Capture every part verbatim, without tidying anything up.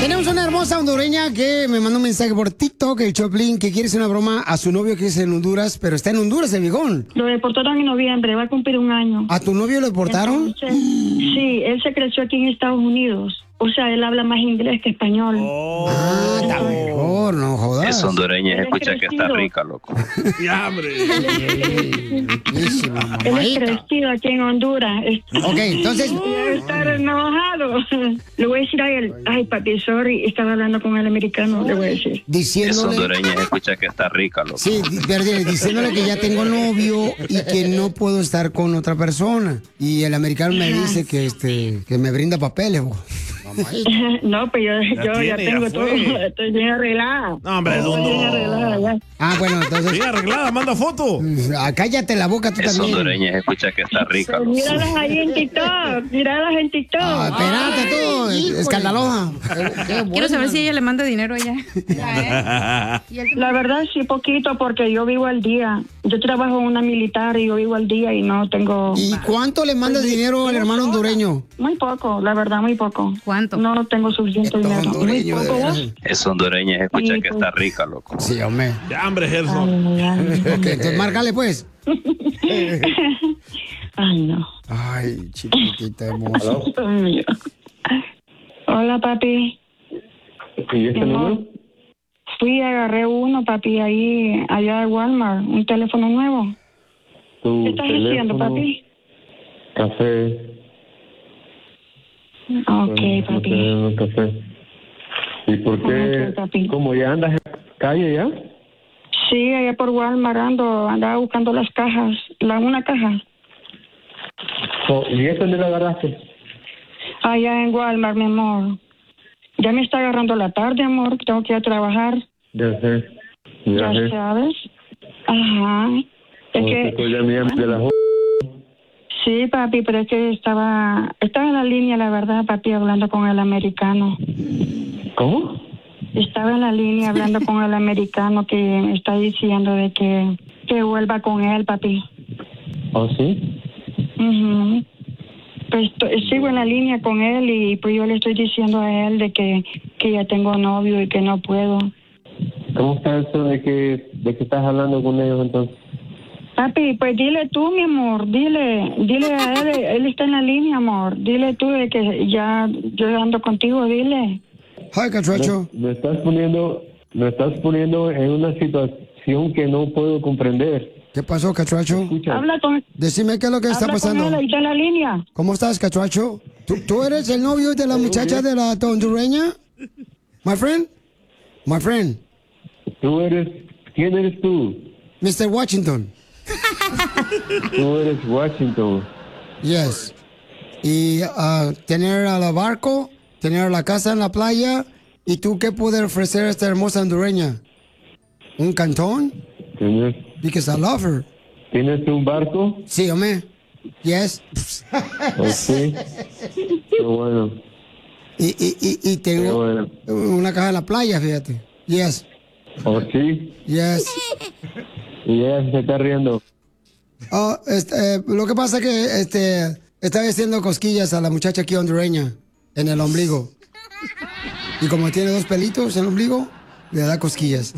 Tenemos una hermosa hondureña que me mandó un mensaje por TikTok, el Choplin, que quiere hacer una broma a su novio que es en Honduras, pero está en Honduras, el viejón. Lo deportaron en noviembre, va a cumplir un año. ¿A tu novio lo deportaron? Entonces, sí, él se creció aquí en Estados Unidos. O sea, él habla más inglés que español. Oh, ah, está mejor, no jodas. Es hondureña, escucha que está rica, loco. ¡Ya, hombre! Él es crecido aquí en Honduras. Ok, entonces... Debe estar enojado. Le voy a decir a él, ay, papi, sorry, estaba hablando con el americano, le voy a decir. Diciéndole... Es hondureña, escucha que está rica, loco. Sí, perdón, diciéndole que ya tengo novio y que no puedo estar con otra persona. Y el americano me dice que este que me brinda papeles, bo. No, pues yo Ya yo tiene, ya tengo ya todo, fue. estoy bien arreglada. No, hombre, Estoy Dundo. bien arreglada ya. Ah, bueno, entonces... Bien arreglada, manda foto. Ah, cállate la boca tú Es también. hondureña, escucha que está rica, loco. Míralas ahí en TikTok, míralas en TikTok. Ah, espérate tú, híjole. escandalosa. Quiero saber si ella le manda dinero a ella. La verdad sí, poquito, porque yo vivo al día. Yo trabajo en una militar y yo vivo al día y no tengo... ¿Y cuánto le mandas dinero al hermano hondureño? Muy poco, la verdad, muy poco. ¿Cuánto? No tengo suficiente Esto dinero. Muy hondureño, de poco, veras. ¿vos? Es hondureña, escucha Sí, que pues. está rica, loco. Sí, hombre. Ya, hombre, Gerson. Ay, ay, Ok, entonces márcale pues. ay, no. Ay, chiquitita hermosa. Ay, no. Hola, papi. ¿Y este Mi amor. número? Fui y agarré uno, papi, ahí, allá de Walmart, un teléfono nuevo. Tu ¿Qué estás haciendo, teléfono, papi? Café. Ok, No papi. tenemos café. ¿Y por qué? Ok, papi. ¿Cómo ya andas en la calle ya? Sí, allá por Walmart ando, andaba buscando las cajas, la una caja. Oh, ¿Y esta dónde la agarraste? Allá en Walmart, mi amor. Ya me está agarrando la tarde, amor, que tengo que ir a trabajar. Ya sé. Ya, Ya sé. sabes. Ajá. Es Oh, te que... estoy llamando de la jo- Sí, papi, pero es que estaba... Estaba en la línea, la verdad, papi, hablando con el americano. ¿Cómo? Estaba en la línea hablando con el americano que me está diciendo de que, que vuelva con él, papi. ¿Oh, sí? Ujú. Pues to- sigo en la línea con él y pues yo le estoy diciendo a él de que, que ya tengo novio y que no puedo. ¿Cómo está eso de que, de que estás hablando con ellos entonces? Papi, pues dile tú, mi amor, dile, dile a él, él está en la línea, amor. Dile tú de que ya yo ando contigo, dile. Hi, Catracho. Me, me estás poniendo, me estás poniendo en una situación que no puedo comprender. ¿Qué pasó, Catracho? Escucha, Habla con, Decime qué es lo que está habla con pasando. él, ahí está en la línea. ¿Cómo estás, Catracho? ¿Tú, ¿Tú eres el novio de la muchacha de la hondureña? My friend? My friend. tú eres, ¿quién eres tú? mister Washington. Tú eres Washington. Yes. Y ah, tener a la barco, tener la casa en la playa. ¿Y tú qué puedes ofrecer a esta hermosa hondureña? ¿Un cantón? ¿Tienes, Because I love her. ¿Tienes un barco? Sí, hombre. Yes. ¿O sí? Qué bueno, Y, y, y, y qué tengo bueno. una casa en la playa, fíjate. Yes. ¿O sí? Yes. Y ella se está riendo. Oh, este, eh, lo que pasa es que este, estaba haciendo cosquillas a la muchacha aquí hondureña en el ombligo. Y como tiene dos pelitos en el ombligo, le da cosquillas.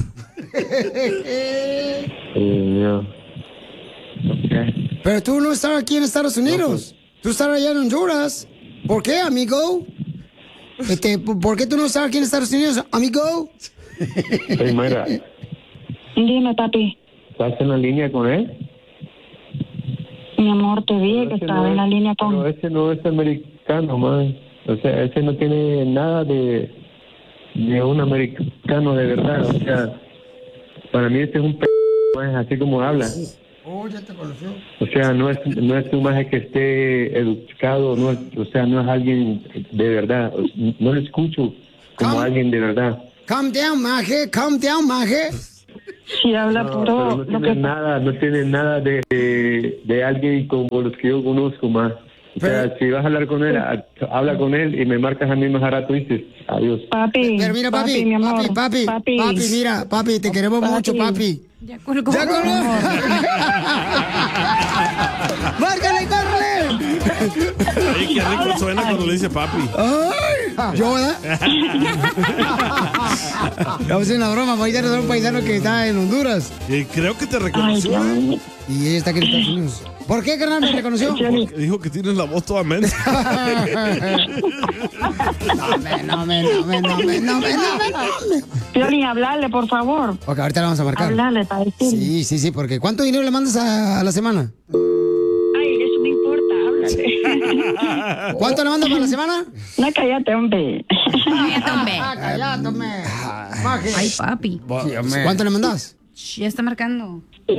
Eh, ya. Ok. Pero tú no estás aquí en Estados Unidos. Tú estás allá en Honduras. ¿Por qué, amigo? Este, ¿por qué tú no estás aquí en Estados Unidos, amigo? Hey, Mayra, Dime, papi. ¿estás en la línea con él? Mi amor, te dije que Ese estaba no en la es- línea Pero con... ese no es americano, man. O sea, ese no tiene nada de, de un americano de verdad. O sea, para mí este es un p***, man, así como habla. Oh, ya te conoció. O sea, no es, no es un maje que esté educado, no es, o sea, no es alguien de verdad. No lo escucho como ¿Cómo? alguien de verdad. Calm down, maje. Calm down, maje. Si habla No, puro... pero no lo tiene que... nada, no tiene nada de, de, de alguien como los que yo conozco más. O sea, Pero- si vas a hablar con él, a- habla con él y me marcas a mí más a rato y dices, adiós. Papi, Pero mira, papi, mi amor, papi, papi, papi, mira, papi, te queremos Papi. mucho, papi. Ya colgó. ¡Ya colgó! ¡Márcale, córrele! Ay, qué rico suena cuando le dice papi. ¡Ay! ¿Yo, verdad? Vamos a hacer una broma, paisano, de un paisano que está en Honduras. Y creo que te reconoció. Ay, y ella está aquí en Estados Unidos. ¿Por qué, carnal, me reconoció? Porque dijo que tienes la voz toda mensa. No, me, no, me, no, me, no, me, no, me, no, me, no, me. Piolín, hablarle, por favor. Ok, ahorita le vamos a marcar. Hablarle para decirle. Sí, sí, sí, porque ¿cuánto dinero le mandas a, a la semana? Ay, eso no importa, háblale. ¿Cuánto le mandas para la semana? No, cállate, hombre. Cállate, hombre. Ah, cállate, hombre. Ay, papi. ¿Cuánto le mandas? Shh, ya está marcando.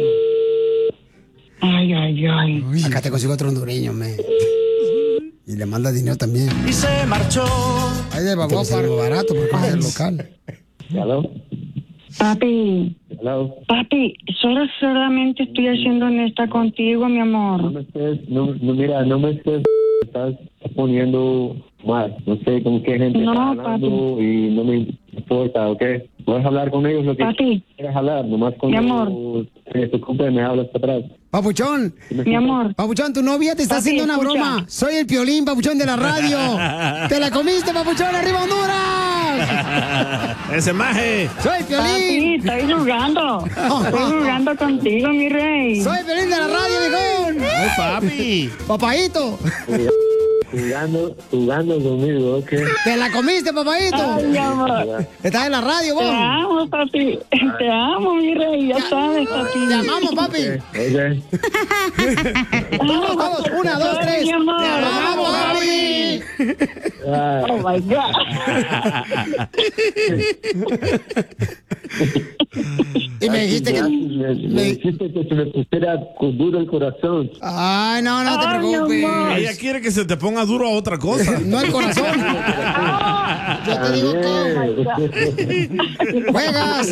Ay, ay, ay. Uy, acá te consigo otro hondureño, me. Y le manda dinero también. Y se marchó. Ay, de babó, para algo barato, porque es el local. Hello. Papi, Hello. papi, solo solamente estoy haciendo honesta contigo, mi No amor. me estés, no, no, mira, no me estés, estás poniendo mal. No sé con qué gente No, estás hablando y no me importa, ¿ok? Puedes hablar con ellos lo que Papi. quieras hablar, nomás Mi cuando amor. se te ocupe me hablas para atrás. Papuchón, Mi amor. Papuchón, tu novia te está Papi, haciendo una escucha. broma. Soy el Piolín, Papuchón, de la radio. ¡Te la comiste, Papuchón! ¡Arriba Honduras! ¡Ese maje! ¡Soy el Piolín! Papi, estoy jugando. Estoy jugando contigo, mi rey. ¡Soy el Piolín de la radio, viejón! ¡Ay, papi! ¡Papaíto! Jugando, jugando conmigo, ¿ok? ¡Te la comiste, papaíto! Ay, mi amor. Estás en la radio, Te vos. amo, papi. Te amo, mi rey. Ya sabes, papi. Te amamos, papi. Ok. Vamos, vamos. Una, dos, Ay, tres. mi amor. Te amamos, papi. Ah, Oh, my God. Y me dijiste que... me, me dijiste que se me pusiera con duro el corazón. Ay, no, no te Ay, mi amor. preocupes. Ella quiere que se te ponga duro a otra cosa. No el corazón. Yo te digo que... ¡Juegas!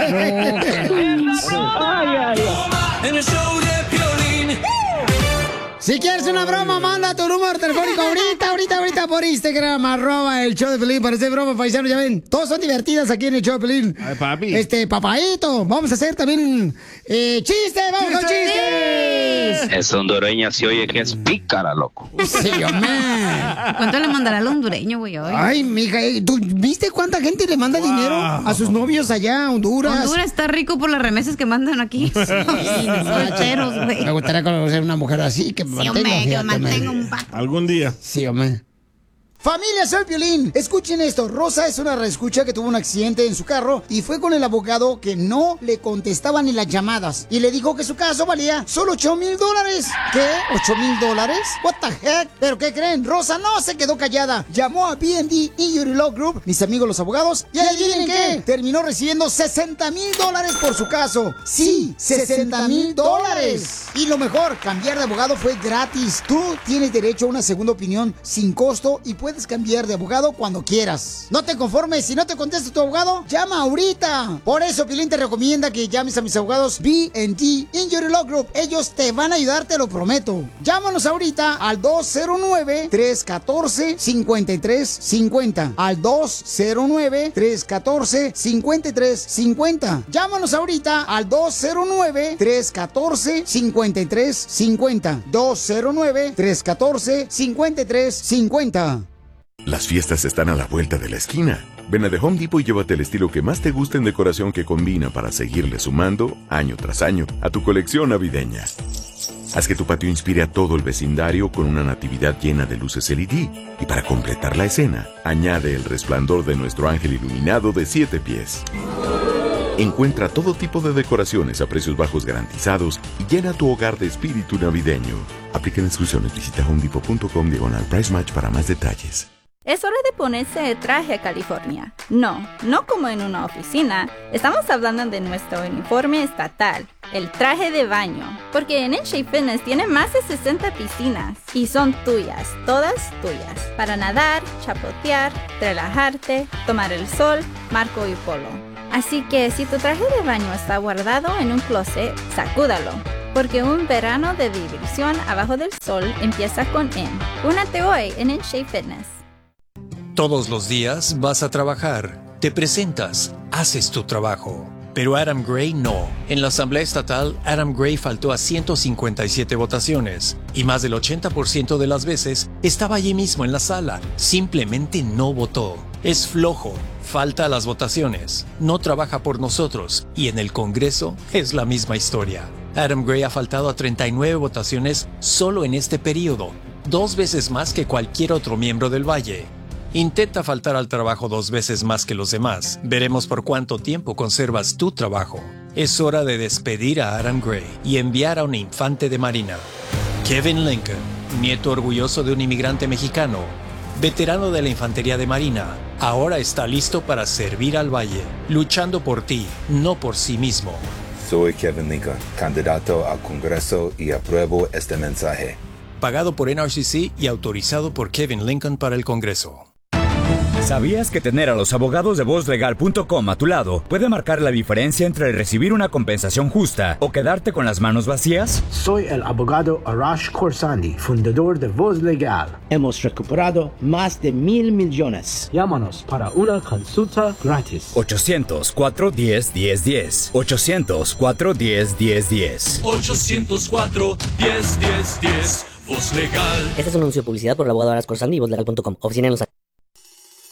Ay, ay, ay. En el show de Piolín. Si quieres una broma, manda tu número telefónico ahorita, ahorita, ahorita por Instagram, arroba el show de Pelín. Parece broma, paisano, ya ven. Todos son divertidas aquí en el show de Pelín. Ay, papi. Este, papaíto, vamos a hacer también eh, chistes, vamos con chistes. Esa hondureña se oye que es pícara, loco. Sí, hombre. ¿Cuánto le mandará al hondureño, güey, hoy? Ay, mija, eh, ¿tú viste cuánta gente le manda Wow. dinero a sus novios allá a Honduras? Honduras está rico por las remesas que mandan aquí. Sí, solteros, güey. Me gustaría conocer una mujer así que me Sí, mantenga. hombre, que fíjate, mantenga hombre. un vato. Algún día. Sí, hombre. Familia, soy Piolín. Escuchen esto. Rosa es una reescucha que tuvo un accidente en su carro y fue con el abogado que no le contestaban ni las llamadas. Y le dijo que su caso valía solo ocho mil dólares. ¿Qué? ¿ocho mil dólares? What the heck? ¿Pero qué creen? Rosa no se quedó callada. Llamó a B and D Injury Law Group, mis amigos los abogados, y adivinen qué. Terminó recibiendo sesenta mil dólares por su caso. Sí, sesenta mil dólares. Y lo mejor, cambiar de abogado fue gratis. Tú tienes derecho a una segunda opinión sin costo y puedes cambiar de abogado cuando quieras. No te conformes, si no te contesta tu abogado, llama ahorita. Por eso Pilín te recomienda que llames a mis abogados B and D Injury Law Group. Ellos te van a ayudar, te lo prometo. Llámanos ahorita al dos cero nueve, tres uno cuatro, cinco tres cinco cero. Al dos cero nueve, tres uno cuatro, cinco tres cinco cero. Llámanos ahorita al dos cero nueve, tres uno cuatro, cinco tres cinco cero. dos cero nueve, tres uno cuatro, cinco tres cinco cero. Las fiestas están a la vuelta de la esquina. Ven a The Home Depot y llévate el estilo que más te gusta en decoración que combina para seguirle sumando, año tras año, a tu colección navideña. Haz que tu patio inspire a todo el vecindario con una natividad llena de luces L E D. Y para completar la escena, añade el resplandor de nuestro ángel iluminado de siete pies. Encuentra todo tipo de decoraciones a precios bajos garantizados y llena tu hogar de espíritu navideño. Aplican exclusiones. Visita homedepot.com diagonal price match para más detalles. Es hora de ponerse el traje a California. No, no como en una oficina. Estamos hablando de nuestro uniforme estatal, el traje de baño. Porque en N-Shape Fitness tiene más de sesenta piscinas y son tuyas, todas tuyas. Para nadar, chapotear, relajarte, tomar el sol, marco y polo. Así que si tu traje de baño está guardado en un closet, sacúdalo. Porque un verano de diversión abajo del sol empieza con N. Únete hoy en N-Shape Fitness. Todos los días vas a trabajar, te presentas, haces tu trabajo. Pero Adam Gray no. En la Asamblea Estatal, Adam Gray faltó a ciento cincuenta y siete votaciones y más del ochenta por ciento de las veces estaba allí mismo en la sala. Simplemente no votó. Es flojo, falta a las votaciones, no trabaja por nosotros y en el Congreso es la misma historia. Adam Gray ha faltado a treinta y nueve votaciones solo en este periodo, dos veces más que cualquier otro miembro del Valle. Intenta faltar al trabajo dos veces más que los demás. Veremos por cuánto tiempo conservas tu trabajo. Es hora de despedir a Adam Gray y enviar a un infante de marina. Kevin Lincoln, nieto orgulloso de un inmigrante mexicano, veterano de la Infantería de Marina, ahora está listo para servir al Valle, luchando por ti, no por sí mismo. Soy Kevin Lincoln, candidato al Congreso y apruebo este mensaje. Pagado por N R C C y autorizado por Kevin Lincoln para el Congreso. ¿Sabías que tener a los abogados de voz legal punto com a tu lado puede marcar la diferencia entre recibir una compensación justa o quedarte con las manos vacías? Soy el abogado Arash Khorsandi, fundador de Voz Legal. Hemos recuperado más de mil millones. Llámanos para una consulta gratis. ochocientos, cuatro uno cero, uno cero uno cero. ochocientos, cuatro uno cero, uno cero uno cero. ochocientos cuatro, uno cero uno cero. Voz Legal. Este es un anuncio de publicidad por el abogado Arash Khorsandi y voz legal punto com. Oficina en Los Ángeles.